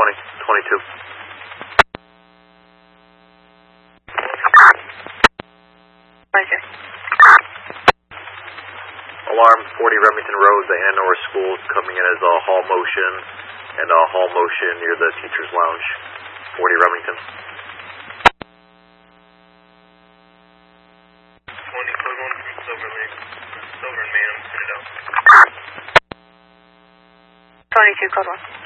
22. Alarm 40 Remington Road, the Hanover School is coming in as a hall motion, and a hall motion near the teacher's lounge. 40 Remington. 20 code 1 from Silver Lake. Silver and Man, hit it out. 22 code 1.